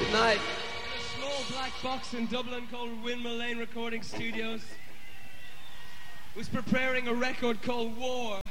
night. In a small black box in Dublin called Windmill Lane Recording Studios. Was preparing a record called War.